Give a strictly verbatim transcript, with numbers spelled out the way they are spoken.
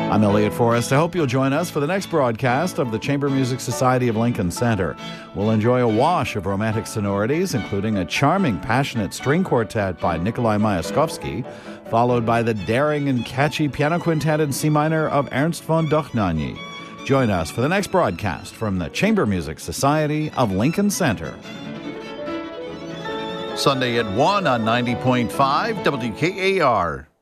I'm Elliot Forrest. I hope you'll join us for the next broadcast of the Chamber Music Society of Lincoln Center. We'll enjoy a wash of romantic sonorities, including a charming, passionate string quartet by Nikolai Myaskovsky, followed by the daring and catchy piano quintet in C minor of Ernst von Dochnany. Join us for the next broadcast from the Chamber Music Society of Lincoln Center. Sunday at one on ninety point five W K A R.